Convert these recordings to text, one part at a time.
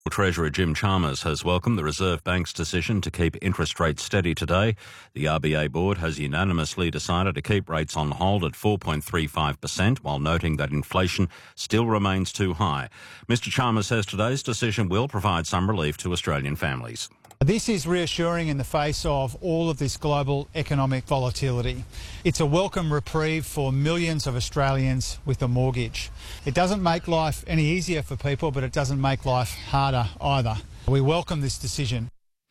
Treasurer Jim Chalmers has welcomed the Reserve Bank's decision to keep interest rates steady today. The RBA board has unanimously decided to keep rates on hold at 4.35%, while noting that inflation still remains too high. Mr Chalmers says today's decision will provide some relief to Australian families. This is reassuring in the face of all of this global economic volatility. It's a welcome reprieve for millions of Australians with a mortgage. It doesn't make life any easier for people, but it doesn't make life harder either. We welcome this decision.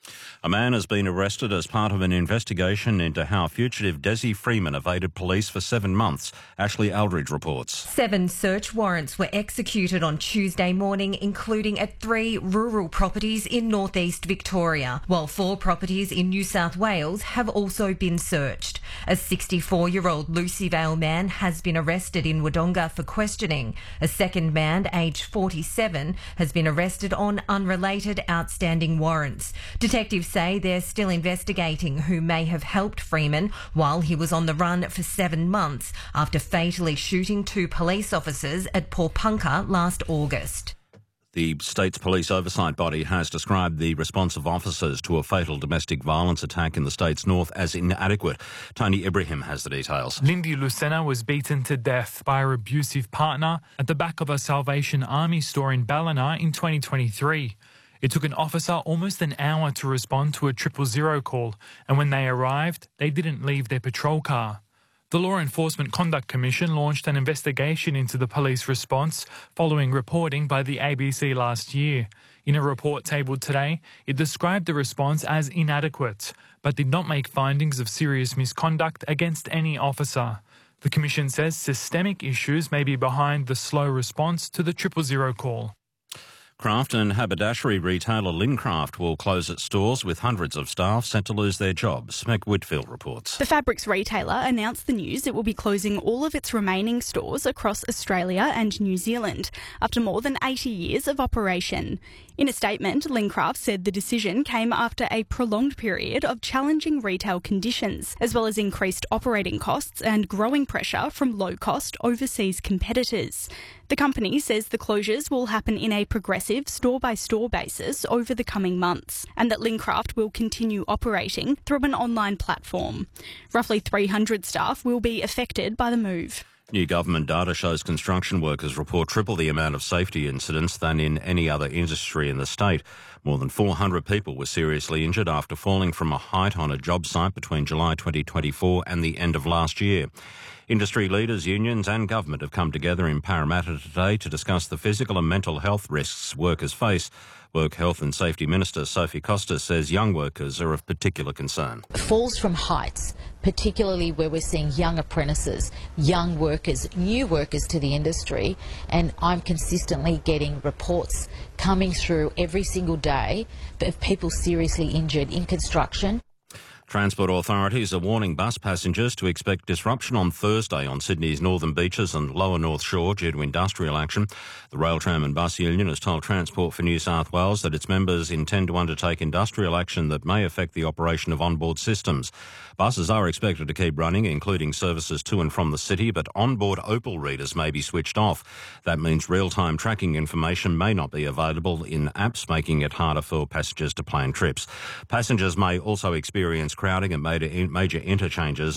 A man has been arrested as part of an investigation into how fugitive Desi Freeman evaded police for 7 months. Ashley Aldridge reports. 7 search warrants were executed on Tuesday morning, including at 3 rural properties in northeast Victoria, while 4 properties in New South Wales have also been searched. A 64-year-old Lucy Vale man has been arrested in Wodonga for questioning. A second man, aged 47, has been arrested on unrelated outstanding warrants. Detectives say they're still investigating who may have helped Freeman while he was on the run for 7 months after fatally shooting 2 police officers at Pawnpukka last August. The state's police oversight body has described the response of officers to a fatal domestic violence attack in the state's north as inadequate. Tony Ibrahim has the details. Lindy Lucena was beaten to death by her abusive partner at the back of a Salvation Army store in Ballina in 2023. It took an officer almost an hour to respond to a 000 call, and when they arrived, they didn't leave their patrol car. The Law Enforcement Conduct Commission launched an investigation into the police response following reporting by the ABC last year. In a report tabled today, it described the response as inadequate, but did not make findings of serious misconduct against any officer. The Commission says systemic issues may be behind the slow response to the 000 call. Craft and haberdashery retailer Lincraft will close its stores with hundreds of staff set to lose their jobs. Meg Whitfield reports. The fabrics retailer announced the news it will be closing all of its remaining stores across Australia and New Zealand after more than 80 years of operation. In a statement, Lincraft said the decision came after a prolonged period of challenging retail conditions, as well as increased operating costs and growing pressure from low-cost overseas competitors. The company says the closures will happen in a progressive store-by-store basis over the coming months, and that Lincraft will continue operating through an online platform. Roughly 300 staff will be affected by the move. New government data shows construction workers report triple the amount of safety incidents than in any other industry in the state. More than 400 people were seriously injured after falling from a height on a job site between July 2024 and the end of last year. Industry leaders, unions and government have come together in Parramatta today to discuss the physical and mental health risks workers face. Work Health and Safety Minister Sophie Costa says young workers are of particular concern. Falls from heights, particularly where we're seeing young apprentices, young workers, new workers to the industry, and I'm consistently getting reports coming through every single day of people seriously injured in construction. Transport authorities are warning bus passengers to expect disruption on Thursday on Sydney's northern beaches and lower North Shore due to industrial action. The Rail, Tram and Bus Union has told Transport for New South Wales that its members intend to undertake industrial action that may affect the operation of onboard systems. Buses are expected to keep running, including services to and from the city, but onboard Opal readers may be switched off. That means real-time tracking information may not be available in apps, making it harder for passengers to plan trips. Passengers may also experience crowding at major interchanges